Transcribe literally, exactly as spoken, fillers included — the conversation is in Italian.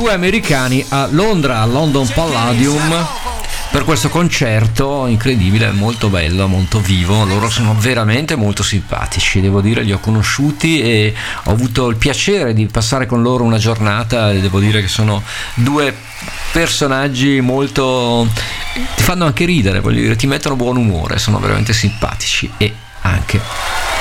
due americani a Londra, al London Palladium, per questo concerto incredibile, molto bello, molto vivo. Loro sono veramente molto simpatici, devo dire, li ho conosciuti e ho avuto il piacere di passare con loro una giornata, e devo dire che sono due personaggi molto, ti fanno anche ridere, voglio dire, ti mettono buon umore, sono veramente simpatici e anche